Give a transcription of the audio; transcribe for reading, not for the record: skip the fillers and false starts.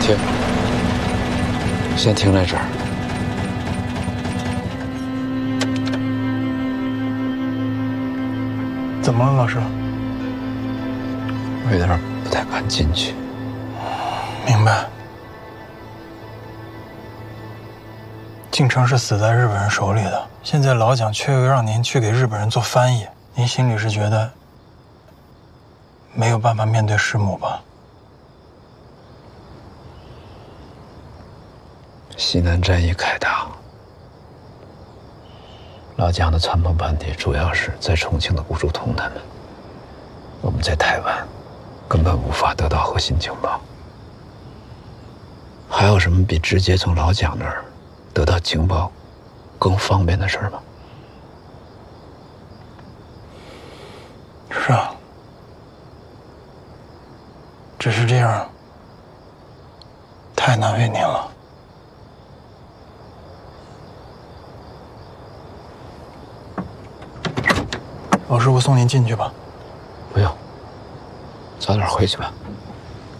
停，先停在这儿。 怎么了，老师？ 我有点不太敢进去。 明白。晋城是死在日本人手里的，现在老蒋却又让您去给日本人做翻译，您心里是觉得没有办法面对师母吧？ 西南战役开打，老蒋的参谋班底主要是在重庆的顾祝同他们，我们在台湾根本无法得到核心情报。还有什么比直接从老蒋那儿得到情报更方便的事吗？ 是啊，只是这样太难为您了。老师，我送您进去吧。 不用，早点回去吧。